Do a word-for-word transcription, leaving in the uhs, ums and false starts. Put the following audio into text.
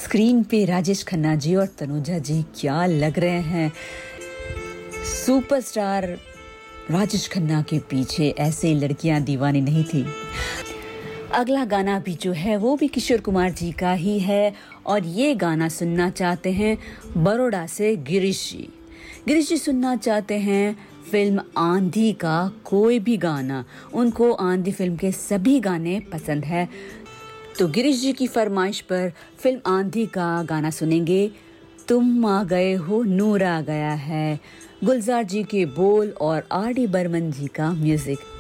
Screen पे राजेश खन्ना जी और तनुजा जी क्या लग रहे हैं। सुपरस्टार राजेश खन्ना के पीछे ऐसे लड़कियां दीवानी नहीं थी। अगला गाना भी जो है वो भी किशोर कुमार जी का ही है और ये गाना सुनना चाहते हैं बड़ौदा से गिरीश जी। गिरीश जी सुनना चाहते हैं फिल्म आंधी का कोई भी गाना। उनको आंधी फिल्म के सभी गाने पसंद है, तो गिरीश जी की फरमाइश पर फिल्म आंधी का गाना सुनेंगे। तुम आ गए हो नूर आ गया है, गुलजार जी के बोल और आर डी बर्मन जी का म्यूजिक।